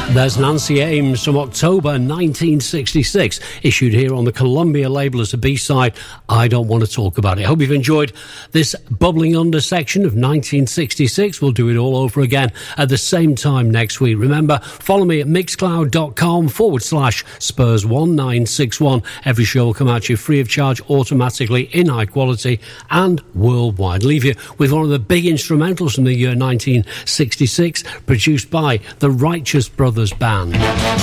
There's Nancy Ames from October 1966, issued here on the Columbia label as a B-side. I Don't Want to Talk About It. I hope you've enjoyed this bubbling under section of 1966. We'll do it all over again at the same time next week. Remember, follow me at mixcloud.com/Spurs1961. Every show will come at you free of charge, automatically, in high quality and worldwide. Leave you with one of the big instrumentals from the year 1966, produced by the Righteous Brothers Band.